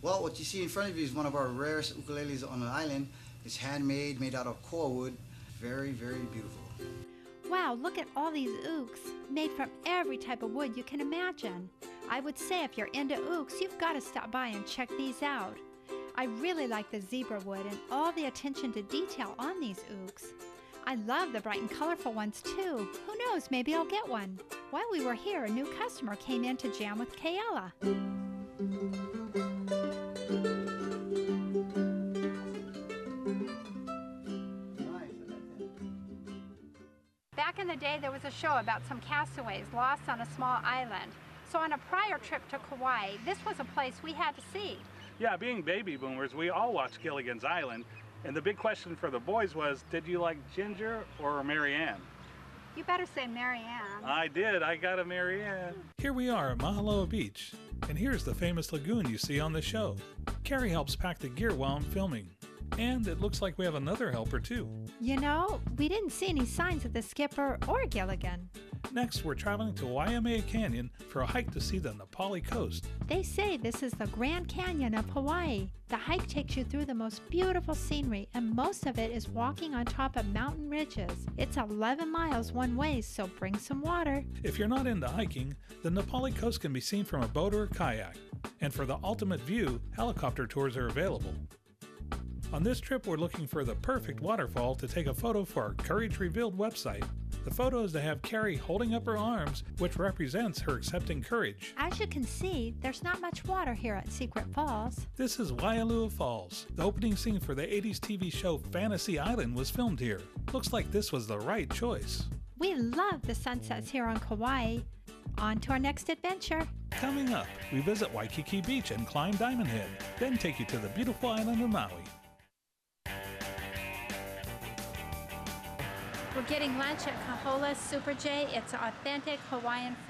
Well, what you see in front of you is one of our rarest ukuleles on the island. It's handmade, made out of koa wood. Very, very beautiful. Wow, look at all these ooks, made from every type of wood you can imagine. I would say if you're into ooks, you've got to stop by and check these out. I really like the zebra wood and all the attention to detail on these ooks. I love the bright and colorful ones too. Who knows, maybe I'll get one. While we were here, a new customer came in to jam with Kayla. Back in the day, there was a show about some castaways lost on a small island. So on a prior trip to Kauai, this was a place we had to see. Yeah, being baby boomers, we all watched Gilligan's Island. And the big question for the boys was, did you like Ginger or Mary Ann? You better say Mary Ann. I did. I got a Mary Ann. Here we are at Mahaloa Beach, and here's the famous lagoon you see on the show. Carrie helps pack the gear while I'm filming. And it looks like we have another helper too. You know, we didn't see any signs of the skipper or Gilligan. Next, we're traveling to Waimea Canyon for a hike to see the Na Pali coast. They say this is the Grand Canyon of Hawaii. The hike takes you through the most beautiful scenery, and most of it is walking on top of mountain ridges. It's 11 miles one way, so bring some water. If you're not into hiking, the Na Pali coast can be seen from a boat or a kayak. And for the ultimate view, helicopter tours are available. On this trip, we're looking for the perfect waterfall to take a photo for our Courage Revealed website. The photo is to have Carrie holding up her arms, which represents her accepting courage. As you can see, there's not much water here at Secret Falls. This is Waialua Falls. The opening scene for the 80s TV show Fantasy Island was filmed here. Looks like this was the right choice. We love the sunsets here on Kauai. On to our next adventure. Coming up, we visit Waikiki Beach and climb Diamond Head, then take you to the beautiful island of Maui. We're getting lunch at Kahola Super J. It's authentic Hawaiian food.